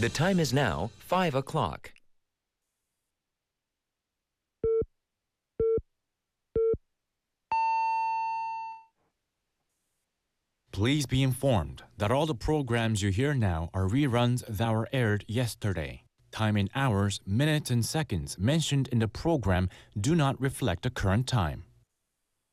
The time is now 5 o'clock. Please be informed that all the programs you hear now are reruns that were aired yesterday. Time in hours, minutes, and seconds mentioned in the program do not reflect the current time.